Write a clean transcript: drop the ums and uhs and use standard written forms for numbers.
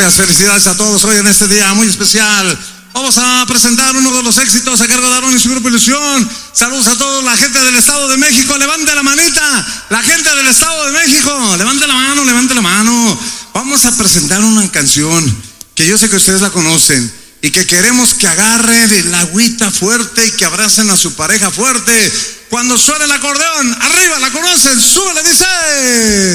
Muchas felicidades a todos hoy en este día muy especial. Vamos a presentar uno de los éxitos a cargo de Aarón y su grupo Ilusión. Saludos a toda la gente del Estado de México. Levante la manita. La gente del Estado de México. Levante la mano, levante la mano. Vamos a presentar una canción que yo sé que ustedes la conocen y que queremos que agarren el agüita fuerte y que abracen a su pareja fuerte. Cuando suene el acordeón, arriba, la conocen, súbele, dice.